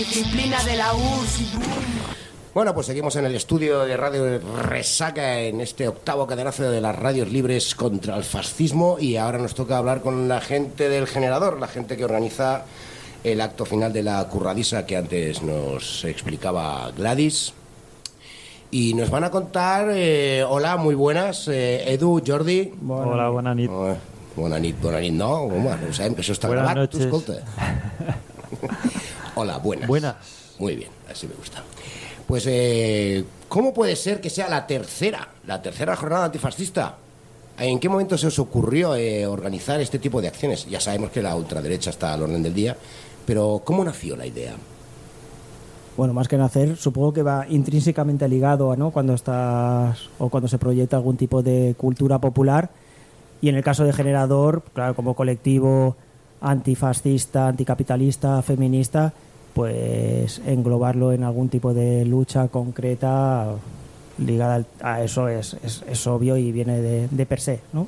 Disciplina de la URSS. Bueno, pues seguimos en el estudio de Radio Resaca en este octavo cadenazo de las radios libres contra el fascismo, y ahora nos toca hablar con la gente del generador, la gente que organiza el acto final de la curradiza que antes nos explicaba Gladys. Y nos van a contar, hola, muy buenas, Edu, Jordi. Hola, buena nit. Bona nit, no? Bueno, sabem que això està Buenas gravat, tu noches. escolta. Hola, buenas. Buenas. Muy bien, así me gusta. Pues, ¿cómo puede ser que sea la tercera jornada antifascista? ¿En qué momento se os ocurrió organizar este tipo de acciones? Ya sabemos que la ultraderecha está al orden del día, pero ¿cómo nació la idea? Bueno, más que nacer, supongo que va intrínsecamente ligado, ¿no? Cuando estás o cuando se proyecta algún tipo de cultura popular. Y en el caso de Generador, claro, como colectivo antifascista, anticapitalista, feminista, pues englobarlo en algún tipo de lucha concreta ligada a eso es obvio y viene de per se, ¿no?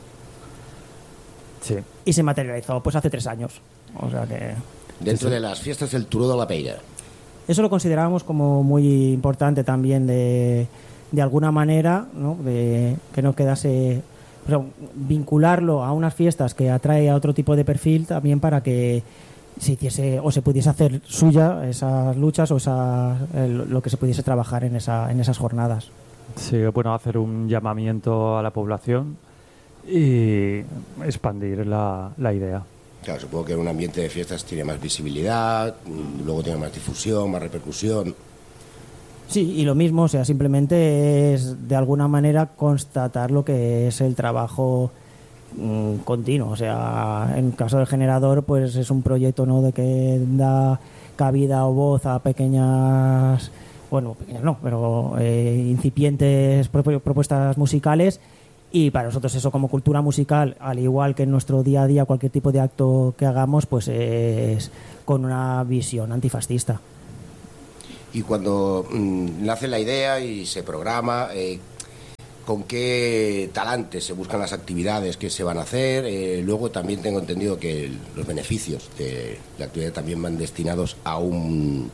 Sí. Y se materializó pues hace 3 años. O sea que Dentro de las fiestas del Turó de la Peira. eso lo considerábamos como muy importante también de alguna manera, ¿no? De que no quedase, pero vincularlo a unas fiestas que atrae a otro tipo de perfil también para que se hiciese o se pudiese hacer suya esas luchas o lo que se pudiese trabajar en esas jornadas. Sí, bueno, hacer un llamamiento a la población y expandir la idea. Claro, supongo que un ambiente de fiestas tiene más visibilidad, luego tiene más difusión, más repercusión. Sí, y lo mismo, o sea, simplemente es de alguna manera constatar lo que es el trabajo continuo. O sea, en el caso del Generador, pues es un proyecto, ¿no?, de que da cabida o voz a pequeñas no, pero incipientes propuestas musicales. Y para nosotros eso, como cultura musical, al igual que en nuestro día a día, cualquier tipo de acto que hagamos, pues es con una visión antifascista. Y cuando nace la idea y se programa, ¿con qué talante se buscan las actividades que se van a hacer? Luego también tengo entendido que los beneficios de la actividad también van destinados a un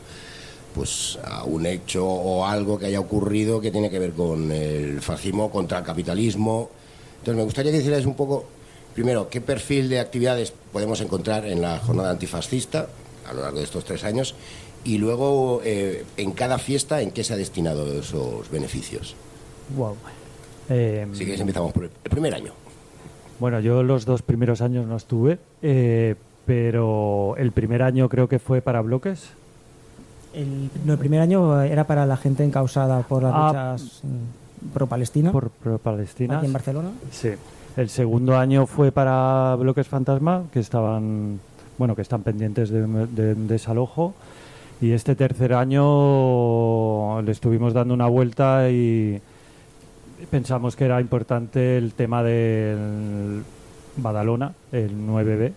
hecho o algo que haya ocurrido que tiene que ver con el fascismo contra el capitalismo. Entonces me gustaría decirles un poco, primero, qué perfil de actividades podemos encontrar en la jornada antifascista a lo largo de estos 3 años, y luego en cada fiesta en qué se ha destinado esos beneficios. Wow. Así que empezamos por el primer año. Bueno, yo los 2 primeros años no estuve, pero el primer año creo que fue para bloques. El primer año era para la gente encausada por las luchas pro-Palestina. Por Palestina. Aquí en Barcelona. Sí. El segundo año fue para bloques fantasma, que están pendientes de desalojo. Y este tercer año le estuvimos dando una vuelta y pensamos que era importante el tema del Badalona, el 9B,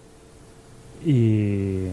y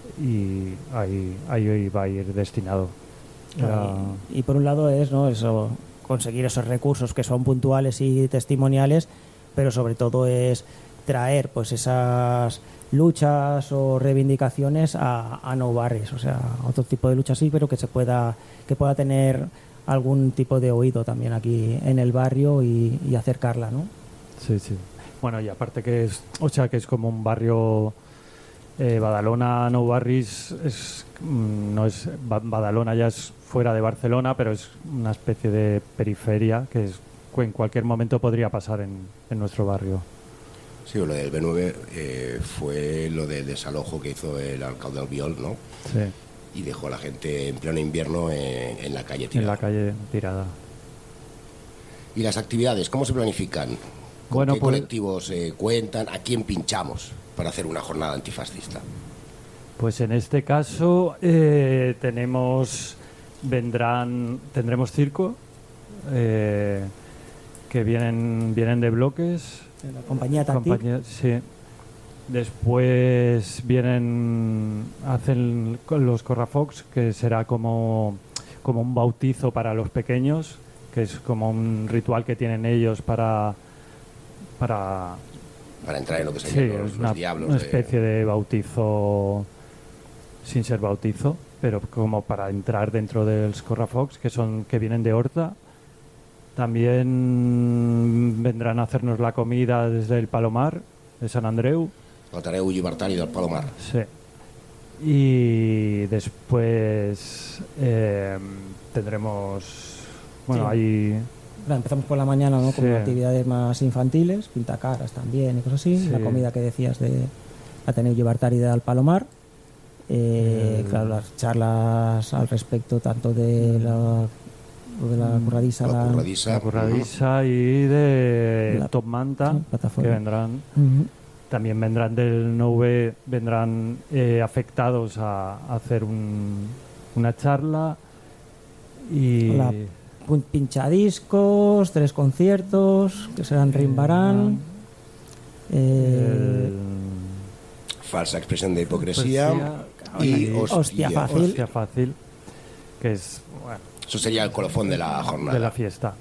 ahí va a ir destinado. Y por un lado es, ¿no?, eso, conseguir esos recursos que son puntuales y testimoniales, pero sobre todo es traer pues esas luchas o reivindicaciones a no barrios, o sea, otro tipo de lucha sí, pero que pueda tener algún tipo de oído también aquí en el barrio y acercarla, ¿no? Sí, sí. Bueno, y aparte que es como un barrio. Badalona, Nou Barris Badalona ya es fuera de Barcelona, pero es una especie de periferia que en cualquier momento podría pasar en nuestro barrio. Sí, lo del B9 fue lo del desalojo que hizo el alcalde Albiol, ¿no? Sí. Y dejó a la gente en pleno invierno en la calle tirada. En la calle tirada. ¿Y las actividades cómo se planifican? ¿Con qué colectivos cuentan? ¿A quién pinchamos para hacer una jornada antifascista? Pues en este caso tendremos circo, que vienen de bloques. La compañía Táctil. Sí. Después hacen los Corrafocs, que será como un bautizo para los pequeños, que es como un ritual que tienen ellos para entrar en lo que serían los diablos. Una especie de bautizo sin ser bautizo. pero como para entrar dentro del Correfocs, que vienen de Horta. También vendrán a hacernos la comida desde el Palomar, de Sant Andreu. El Tareu Llibertari del Palomar. Sí. Y después tendremos... Bueno, Sí. hay... Empezamos por la mañana, ¿no? Con Sí. actividades más infantiles, pintacaras también y cosas así. Sí. La comida que decías de Ateneu Llibertari del Palomar. Claro, las charlas al respecto tanto de la curradisa, La La curradissa. Curradissa y de La- Top Manta, sí, plataforma. que vendrán. Ujú. También vendrán del NOV, vendrán afectados a hacer una charla. Y... La pinchadiscos, 3 conciertos que serán Rimbarán. el- Falsa expresión de hipocresía. Y Hostia fácil. Hostia fácil, que es bueno, Eso sería el colofón de la jornada. de la fiesta.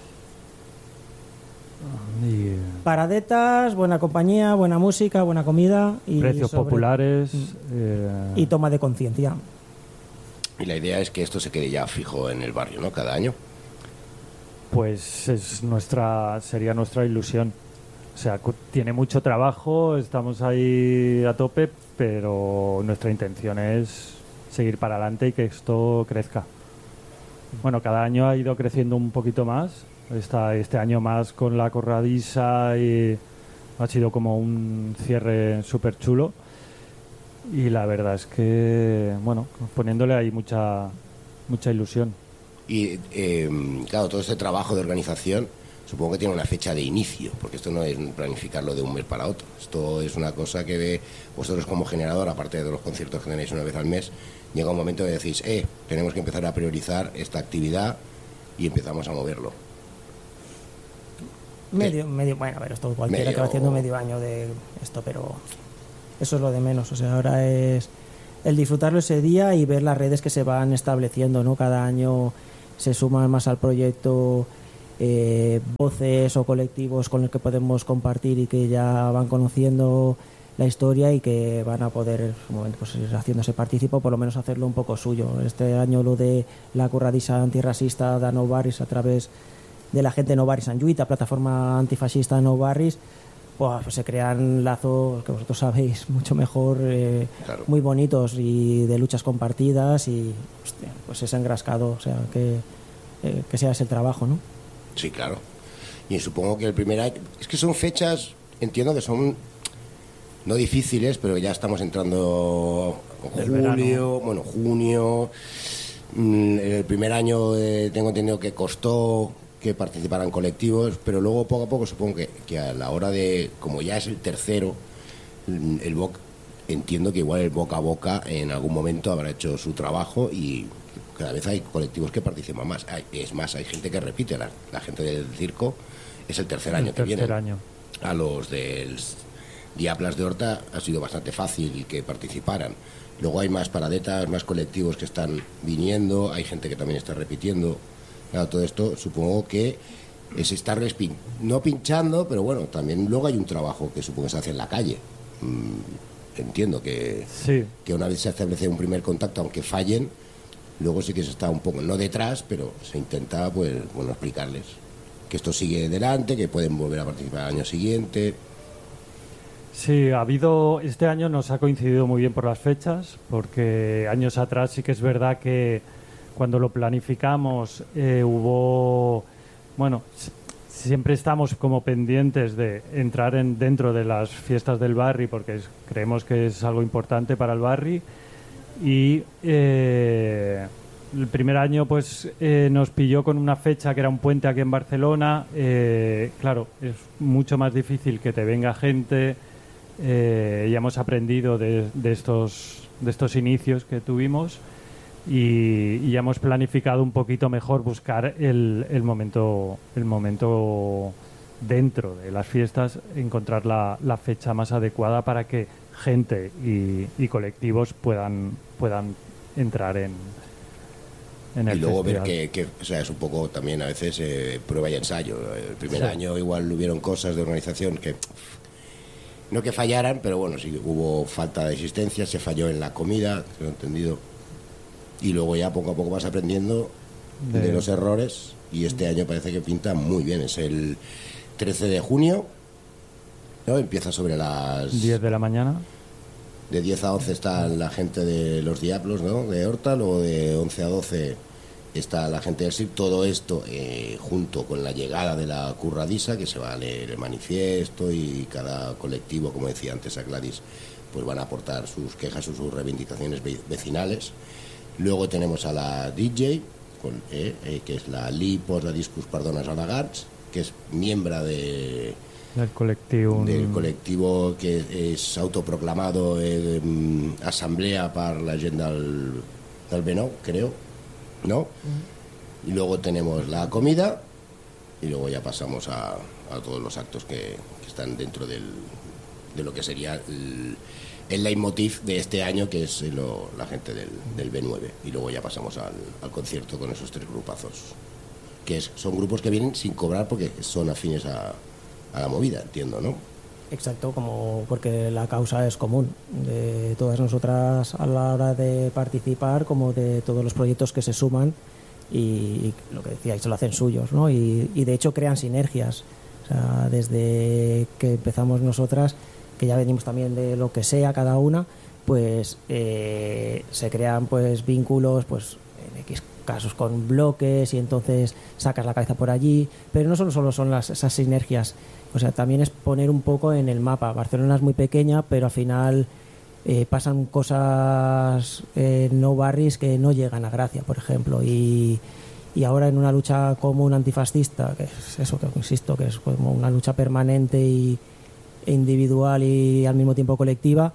Y Paradetas, buena compañía, buena música, buena comida y precios populares. y toma de conciencia. Y la idea es que esto se quede ya fijo en el barrio, ¿no? Cada año. Pues sería nuestra ilusión. O sea, tiene mucho trabajo, estamos ahí a tope, pero nuestra intención es seguir para adelante y que esto crezca. Bueno, cada año ha ido creciendo un poquito más. Este año más con la corradisa y ha sido como un cierre súper chulo. Y la verdad es que, bueno, poniéndole ahí mucha ilusión. Y claro, todo este trabajo de organización supongo que tiene una fecha de inicio, porque esto no es planificarlo de un mes para otro. Esto es una cosa que ve vosotros como generador, aparte de los conciertos que tenéis una vez al mes, llega un momento de decís, tenemos que empezar a priorizar esta actividad y empezamos a moverlo. Medio, bueno, a ver, esto cualquiera que va haciendo medio año de esto, pero eso es lo de menos. O sea, ahora es el disfrutarlo ese día y ver las redes que se van estableciendo, ¿no? Cada año se suman más al proyecto voces o colectivos con los que podemos compartir y que ya van conociendo la historia y que van a poder pues, ir haciéndose partícipe o por lo menos hacerlo un poco suyo. Este año lo de la curradisa antirracista de No Barris a través de la gente de No Barris Anlluita, plataforma antifascista No Barris, pues se crean lazos que vosotros sabéis mucho mejor, Claro. muy bonitos y de luchas compartidas y hostia, pues es engrascado, o sea, que sea ese el trabajo, ¿no? Sí, claro. Y supongo que el primer año... Es que son fechas, entiendo que son no difíciles, pero ya estamos entrando en julio, verano. bueno, junio. El primer año tengo entendido que costó que participaran colectivos, pero luego poco a poco supongo que a la hora de, como ya es el tercero, entiendo que igual el boca a boca en algún momento habrá hecho su trabajo y cada vez hay colectivos que participan más. Es más, hay gente que repite, la gente del circo es el tercer año que viene. Año. A los del Diablas de Horta ha sido bastante fácil que participaran. Luego hay más paradetas, más colectivos que están viniendo, hay gente que también está repitiendo. Claro, todo esto supongo que es estarles no pinchando, pero bueno, también luego hay un trabajo que supongo que se hace en la calle. Entiendo que una vez se establece un primer contacto, aunque fallen, luego sí que se está un poco, no detrás, pero se intenta, pues, bueno, explicarles que esto sigue delante, que pueden volver a participar al año siguiente. Sí, este año nos ha coincidido muy bien por las fechas, porque años atrás sí que es verdad que cuando lo planificamos siempre estamos como pendientes de entrar dentro de las fiestas del barri, porque creemos que es algo importante para el barri. Y el primer año pues nos pilló con una fecha que era un puente aquí en Barcelona. Claro, es mucho más difícil que te venga gente. Ya hemos aprendido de estos inicios que tuvimos y ya hemos planificado un poquito mejor buscar el momento dentro de las fiestas, encontrar la fecha más adecuada para que gente y colectivos puedan entrar en el y luego festival. ver que o sea, es un poco también a veces prueba y ensayo. El primer año igual hubieron cosas de organización que no que fallaran, pero bueno, sí hubo falta de existencia, se falló en la comida, lo he entendido. y luego ya poco a poco vas aprendiendo de los errores, y este año parece que pinta muy bien. Es el 13 de junio, ¿no? Empieza sobre las 10 de la mañana. De 10 a 11 está la gente de los Diablos, ¿no? De Horta, luego de 11 a 12 está la gente del SIP. Todo esto junto con la llegada de la curradiza, que se va a leer el manifiesto, y cada colectivo, como decía antes a Gladys, pues van a aportar sus quejas o sus reivindicaciones vecinales. Luego tenemos a la DJ, que es la Lipos, la Discus Pardonas Alagats, que es miembro del col·lectiu que és autoproclamado Asamblea para la Agenda del Benó, creo, ¿no? Y luego tenemos la comida, y luego ya pasamos a todos los actos que están dentro de lo que sería el leitmotiv de este año, que es la gente del B9, y luego ya pasamos al concierto con esos 3 grupazos, que son grupos que vienen sin cobrar porque son afines a la movida, entiendo, ¿no? Exacto, porque la causa es común de todas nosotras a la hora de participar, como de todos los proyectos que se suman, y lo que decíais, se lo hacen suyos, ¿no? Y de hecho crean sinergias. O sea, desde que empezamos nosotras, que ya venimos también de lo que sea cada una, pues se crean pues vínculos, pues en X casos con bloques, y entonces sacas la cabeza por allí, pero no solo son esas sinergias, o sea, también es poner un poco en el mapa. Barcelona es muy pequeña, pero al final pasan cosas en no barris que no llegan a Gracia, por ejemplo, y ahora en una lucha común antifascista, que es eso, que insisto, que es como una lucha permanente e individual y al mismo tiempo colectiva,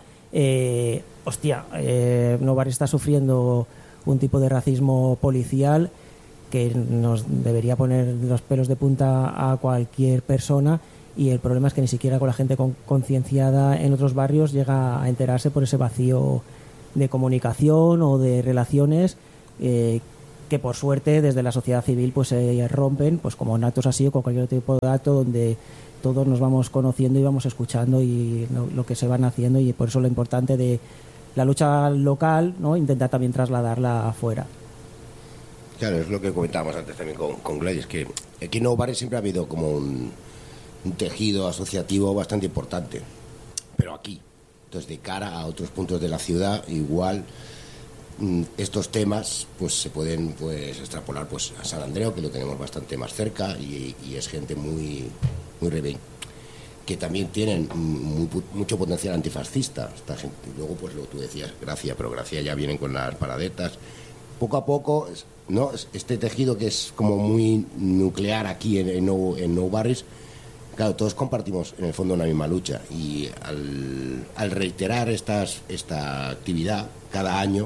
No Barris está sufriendo un tipo de racismo policial que nos debería poner los pelos de punta a cualquier persona, y el problema es que ni siquiera con la gente concienciada en otros barrios llega a enterarse por ese vacío de comunicación o de relaciones que por suerte desde la sociedad civil pues se rompen, pues como en actos así o con cualquier tipo de acto donde todos nos vamos conociendo y vamos escuchando y lo que se van haciendo, y por eso lo importante de la lucha local, ¿no? Intentar también trasladarla afuera. Claro, es lo que comentábamos antes también con Gladys, que aquí en Nou Barris siempre ha habido como un tejido asociativo bastante importante, pero aquí, entonces de cara a otros puntos de la ciudad, igual estos temas pues se pueden pues extrapolar pues a San Andreu, que lo tenemos bastante más cerca, y es gente muy que también tienen mucho potencial antifascista, esta gente. Y luego pues lo que tú decías, Gracia, pero Gracia ya vienen con las paradetas poco a poco, ¿no? Este tejido que es como muy nuclear aquí en Nou Barris. Claro, todos compartimos en el fondo una misma lucha, y al reiterar esta actividad cada año,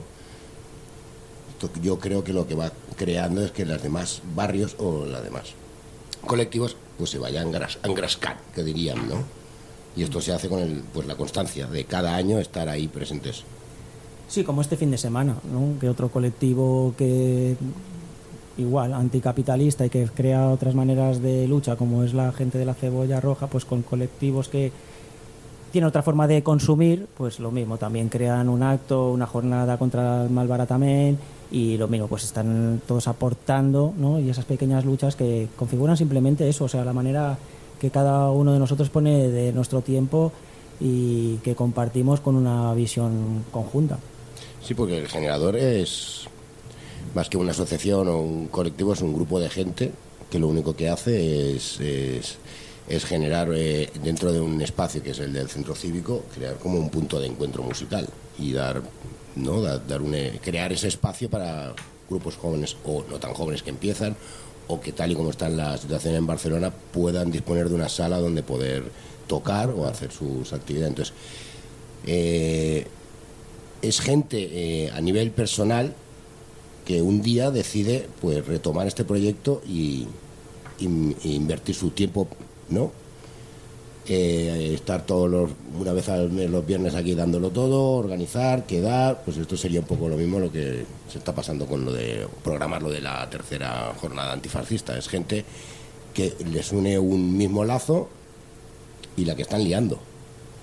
yo creo que lo que va creando es que los demás barrios o los demás colectivos pues se vayan a engrascar, que dirían, ¿no? Y esto se hace con la constancia de cada año estar ahí presentes. Sí, como este fin de semana, ¿no? Que otro colectivo que igual anticapitalista y que crea otras maneras de lucha, como es la gente de la Cebolla Roja, pues con colectivos que tienen otra forma de consumir, pues lo mismo, también crean un acto, una jornada contra el malbaratament, y lo mismo, pues están todos aportando, ¿no? Y esas pequeñas luchas que configuran simplemente eso, o sea, la manera que cada uno de nosotros pone de nuestro tiempo y que compartimos con una visión conjunta. Sí, porque el generador es más que una asociación o un colectivo, es un grupo de gente que lo único que hace es generar dentro de un espacio que es el del centro cívico, crear como un punto de encuentro musical y crear ese espacio para grupos jóvenes o no tan jóvenes que empiezan, o que tal y como está la situación en Barcelona puedan disponer de una sala donde poder tocar o hacer sus actividades. Entonces es gente a nivel personal que un día decide pues retomar este proyecto y invertir su tiempo, ¿no? Estar una vez al mes los viernes aquí dándolo todo, organizar, quedar, pues esto sería un poco lo mismo lo que se está pasando con lo de programar lo de la tercera jornada antifascista. Es gente que les une un mismo lazo y la que están liando.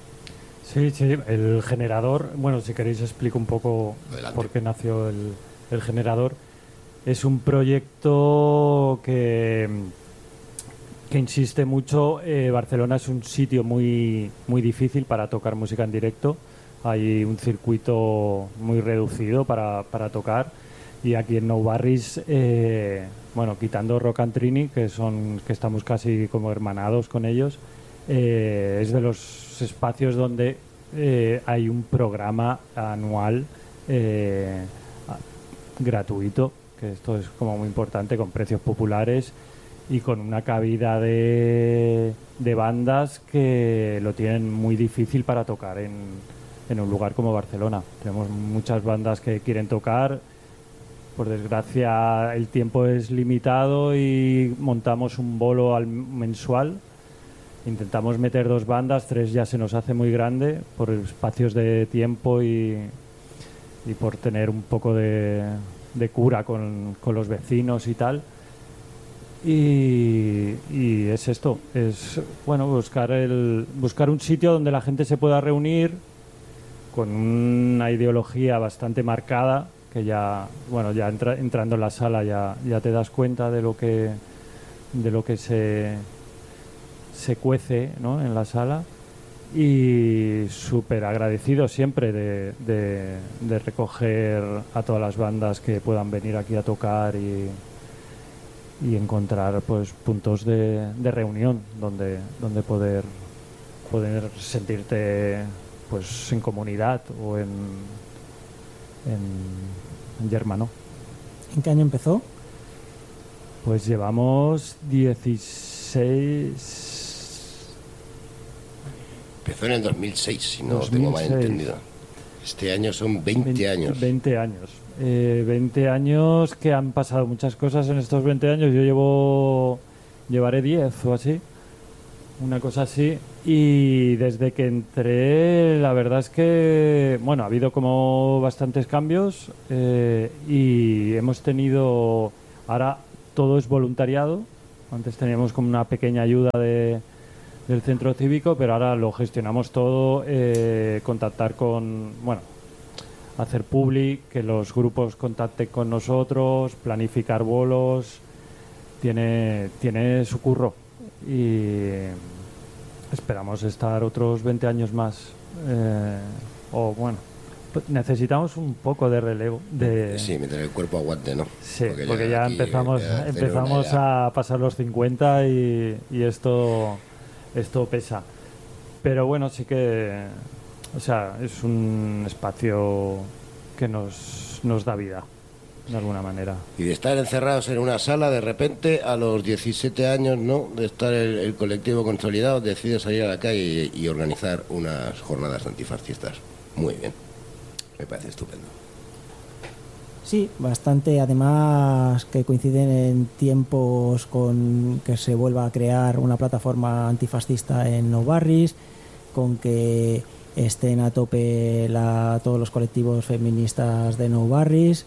Sí, el generador, bueno, si queréis explico un poco Adelante. por qué nació El Generador es un proyecto que insiste mucho. Barcelona es un sitio muy, muy difícil para tocar música en directo. Hay un circuito muy reducido para tocar. Y aquí en Nou Barris, bueno, quitando Rock and Trini, que estamos casi como hermanados con ellos, es de los espacios donde hay un programa anual gratuito, que esto es como muy importante, con precios populares y con una cabida de bandas que lo tienen muy difícil para tocar en un lugar como Barcelona. Tenemos muchas bandas que quieren tocar. Por desgracia, el tiempo es limitado y montamos un bolo mensual. Intentamos meter 2 bandas, 3 ya se nos hace muy grande por espacios de tiempo y por tener un poco de cura con los vecinos y tal. Y es esto, es bueno, buscar un sitio donde la gente se pueda reunir con una ideología bastante marcada, que ya, bueno, ya entrando en la sala ya te das cuenta de lo que se cuece, ¿no?, en la sala. Y súper agradecido siempre de recoger a todas las bandas que puedan venir aquí a tocar y encontrar pues puntos de reunión donde poder sentirte pues en comunidad o en germano. ¿En qué año empezó? Pues llevamos 16. Empezó en el 2006, si no tengo mal entendido. Este año son 20 años. 20 años. 20 años que han pasado muchas cosas en estos 20 años. Yo llevaré 10 o así. Una cosa así. Y desde que entré, la verdad es que, bueno, ha habido como bastantes cambios y hemos tenido, ahora todo es voluntariado. Antes teníamos como una pequeña ayuda del centro cívico, pero ahora lo gestionamos todo, contactar con, bueno, hacer public, que los grupos contacten con nosotros, planificar bolos, tiene su curro y esperamos estar otros 20 años más. O bueno, necesitamos un poco de relevo. Sí, meter el cuerpo aguante, ¿no? Sí, porque ya empezamos a pasar los 50 y esto pesa. Pero bueno, sí que, o sea, es un espacio que nos da vida, de alguna manera. Y de estar encerrados en una sala, de repente, a los 17 años, ¿no?, de estar el colectivo consolidado, decide salir a la calle y organizar unas jornadas antifascistas. Muy bien, me parece estupendo. Sí, bastante, además que coinciden en tiempos con que se vuelva a crear una plataforma antifascista en Nou Barris, con que estén a tope todos los colectivos feministas de Nou Barris.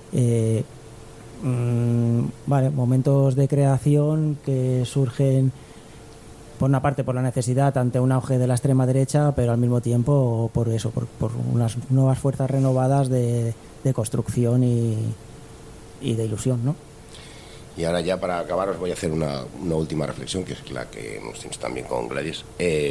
Vale, momentos de creación que surgen por una parte por la necesidad ante un auge de la extrema derecha, pero al mismo tiempo por eso, por unas nuevas fuerzas renovadas de construcción y de ilusión, ¿no? Y ahora ya para acabar os voy a hacer una última reflexión, que es la que hemos tenido también con Gladys.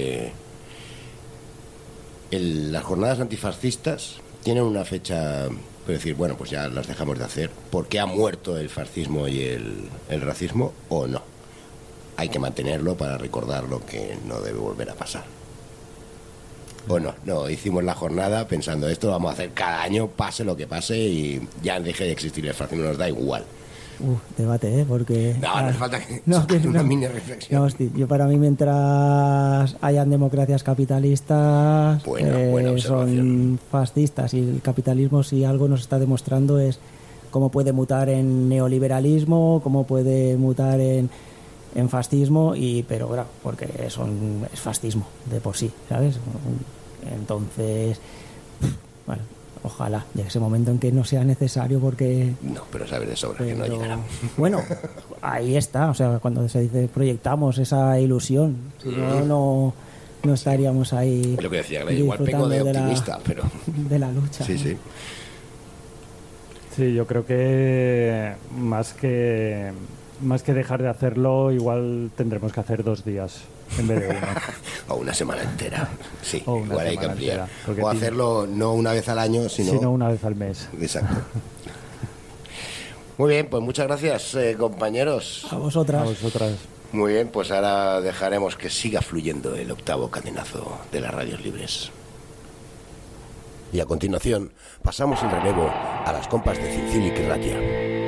Las jornadas antifascistas tienen una fecha, puedo decir, bueno, pues ya las dejamos de hacer porque ha muerto el fascismo y el racismo, o no. Hay que mantenerlo para recordar lo que no debe volver a pasar. O no, hicimos la jornada pensando esto lo vamos a hacer cada año, pase lo que pase, y ya deje de existir el fascismo, nos da igual. Debate, porque... No hace falta que una mini reflexión. No, hostia, yo para mí, mientras hayan democracias capitalistas, buena son fascistas, y el capitalismo, si algo nos está demostrando, es cómo puede mutar en neoliberalismo, cómo puede mutar en fascismo, pero claro, porque es fascismo de por sí, ¿sabes? Entonces, bueno, ojalá llegue ese momento en que no sea necesario, porque... No, pero sabes de sobra que no llegará. Bueno, ahí está, o sea, cuando se dice proyectamos esa ilusión, si no estaríamos ahí. Es lo que decía, igual peco de optimista, pero... de la lucha. Sí, sí. Sí, yo creo que más que dejar de hacerlo, igual tendremos que hacer 2 días en vez de 1. O una semana entera. Sí, O una igual hay que semana ampliar. entera, O hacerlo no una vez al año, sino una vez al mes. Exacto. Muy bien, pues muchas gracias, compañeros. A vosotras. A vosotras. Muy bien, pues ahora dejaremos que siga fluyendo el octavo cadenazo de las radios libres. Y a continuación pasamos el relevo a las compas de Cincílic y Ratia.